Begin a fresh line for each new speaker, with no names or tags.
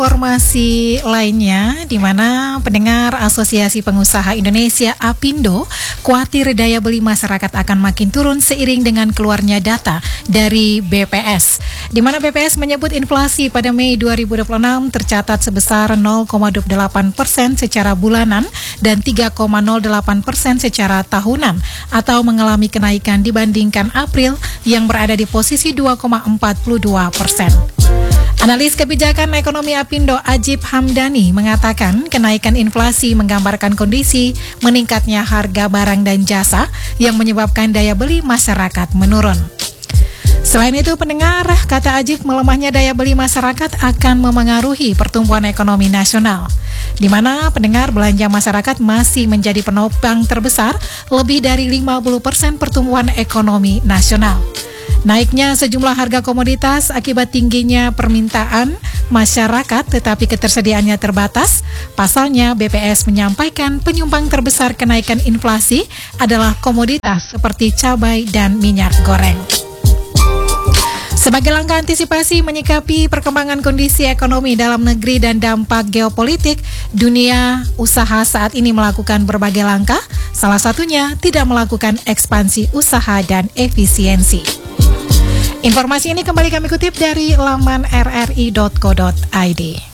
Informasi lainnya, di mana pendengar Asosiasi Pengusaha Indonesia APindo khawatir daya beli masyarakat akan makin turun seiring dengan keluarnya data dari BPS. Di mana BPS menyebut inflasi pada Mei 2026 tercatat sebesar 0,28% secara bulanan dan 3,08% secara tahunan, atau mengalami kenaikan dibandingkan April yang berada di posisi 2,42%. Analis kebijakan ekonomi APindo Ajib Hamdani mengatakan kenaikan inflasi menggambarkan kondisi meningkatnya harga barang dan jasa yang menyebabkan daya beli masyarakat menurun. Selain itu, pendengar, kata Ajib, melemahnya daya beli masyarakat akan memengaruhi pertumbuhan ekonomi nasional, di mana pendengar belanja masyarakat masih menjadi penopang terbesar lebih dari 50% pertumbuhan ekonomi nasional. Naiknya sejumlah harga komoditas akibat tingginya permintaan masyarakat tetapi ketersediaannya terbatas. Pasalnya, BPS menyampaikan penyumbang terbesar kenaikan inflasi adalah komoditas seperti cabai dan minyak goreng. Sebagai langkah antisipasi menyikapi perkembangan kondisi ekonomi dalam negeri dan dampak geopolitik, dunia usaha saat ini melakukan berbagai langkah, salah satunya tidak melakukan ekspansi usaha dan efisiensi. Informasi ini kembali kami kutip dari laman rri.co.id.